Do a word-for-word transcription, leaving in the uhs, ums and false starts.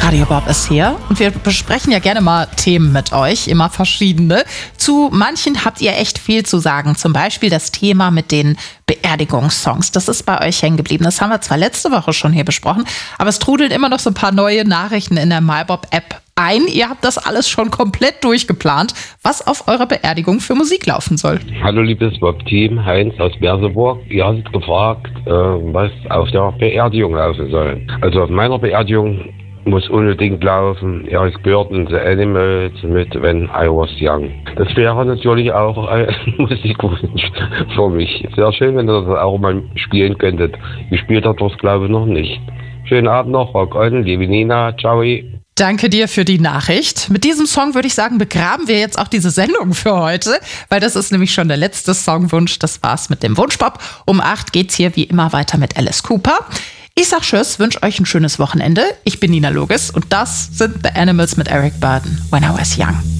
Radio Bob ist hier und wir besprechen ja gerne mal Themen mit euch, immer verschiedene. Zu manchen habt ihr echt viel zu sagen, zum Beispiel das Thema mit den Beerdigungssongs. Das ist bei euch hängen geblieben. Das haben wir zwar letzte Woche schon hier besprochen, aber es trudeln immer noch so ein paar neue Nachrichten in der MyBob-App ein. Ihr habt das alles schon komplett durchgeplant, was auf eurer Beerdigung für Musik laufen soll. Hallo liebes Bob-Team, Heinz aus Berseburg. Ihr habt gefragt, äh, was auf der Beerdigung laufen soll. Also auf meiner Beerdigung muss unbedingt laufen Eric Burdon, The Animals mit When I Was Young. Das wäre natürlich auch ein Musikwunsch für mich. Sehr schön, wenn ihr das auch mal spielen könntet. Gespielt habt ihr es, glaube ich, noch nicht. Schönen Abend noch, Rock on, liebe Nina, ciao. Danke dir für die Nachricht. Mit diesem Song würde ich sagen, begraben wir jetzt auch diese Sendung für heute, weil das ist nämlich schon der letzte Songwunsch. Das war's mit dem Wunschbob. Um acht geht's hier wie immer weiter mit Alice Cooper. Ich sag Tschüss, wünsche euch ein schönes Wochenende. Ich bin Nina Loges und das sind The Animals mit Eric Burdon, When I Was Young.